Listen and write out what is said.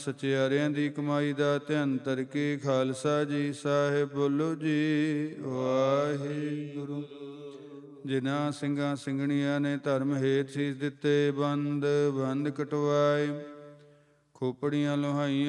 ਸਚਿਆਰਿਆਂ ਦੀ ਕਮਾਈ ਦਾ ਧਿਆਨ ਧਰਕੇ। ਖਾਲਸਾ ਜੀ ਸਾਹਿਬ ਬੋਲੋ ਜੀ ਵਾਹਿਗੁਰੂ। ਜਿਨ੍ਹਾਂ ਸਿੰਘਾਂ ਸਿੰਘਣੀਆਂ ਨੇ ਧਰਮ ਹੇਤ ਸੀਸ ਦਿੱਤੇ, ਬੰਦ ਕਟਵਾਏ, ਖੋਪੜੀਆਂ ਲੋਹਾਈਆਂ